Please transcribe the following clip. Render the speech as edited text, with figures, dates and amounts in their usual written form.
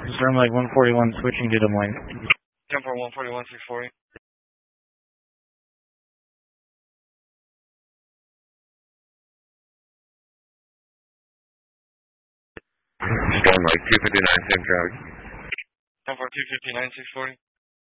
Confirm like 141 switching to Des Moines. 10 for 141, 640. Storm like 259, same traffic. 10 for 259, 640.